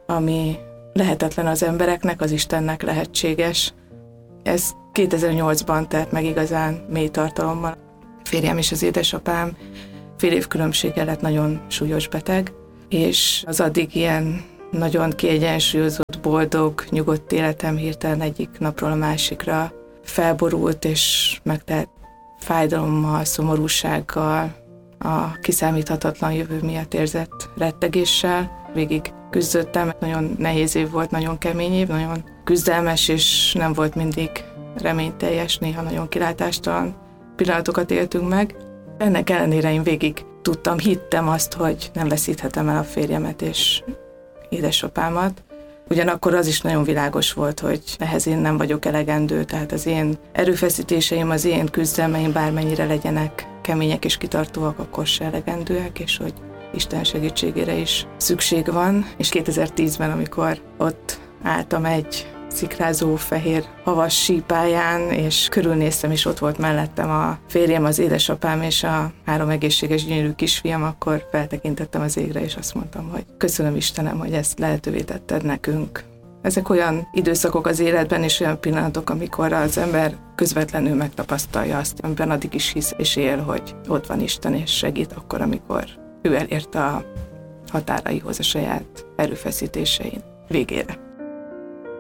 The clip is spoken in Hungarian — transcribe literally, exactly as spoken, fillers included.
ami lehetetlen az embereknek, az Istennek lehetséges. Ez kétezer-nyolcban telt meg igazán mély tartalommal. A férjem és az édesapám fél év különbséggel lett nagyon súlyos beteg, és az addig ilyen nagyon kiegyensúlyozott, boldog, nyugodt életem hirtelen egyik napról a másikra felborult, és megtelt fájdalommal, szomorúsággal, a kiszámíthatatlan jövő miatt érzett rettegéssel. Végig küzdöttem, nagyon nehéz év volt, nagyon kemény év, nagyon küzdelmes, és nem volt mindig reményteljes, néha nagyon kilátástalan pillanatokat éltünk meg. Ennek ellenére én végig tudtam, hittem azt, hogy nem veszíthetem el a férjemet és édesapámat. Ugyanakkor az is nagyon világos volt, hogy ehhez én nem vagyok elegendő, tehát az én erőfeszítéseim, az én küzdelmeim bármennyire legyenek kemények és kitartóak, akkor se elegendőek, és hogy Isten segítségére is szükség van. És kétezer-tízben, amikor ott álltam egy szikrázó, fehér, havas sípáján, és körülnéztem, és ott volt mellettem a férjem, az édesapám és a három egészséges, gyönyörű kisfiam, akkor feltekintettem az égre, és azt mondtam, hogy köszönöm Istenem, hogy ezt lehetővé tetted nekünk. Ezek olyan időszakok az életben, és olyan pillanatok, amikor az ember közvetlenül megtapasztalja azt, amiben addig is hisz és él, hogy ott van Isten, és segít akkor, amikor ő elérte a határaihoz a saját erőfeszítésein végére.